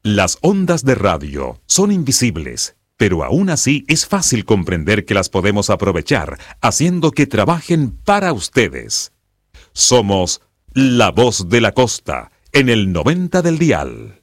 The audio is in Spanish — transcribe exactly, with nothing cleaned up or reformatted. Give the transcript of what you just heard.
Las ondas de radio son invisibles, pero aún así es fácil comprender que las podemos aprovechar, haciendo que trabajen para ustedes. Somos La Voz de la Costa, en el noventa del dial.